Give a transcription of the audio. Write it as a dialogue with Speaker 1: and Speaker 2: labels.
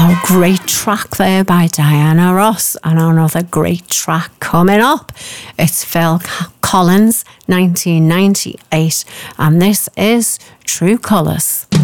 Speaker 1: Oh, great track there by Diana Ross. And another great track coming up. It's Phil Collins, 1998. And this is True Colours.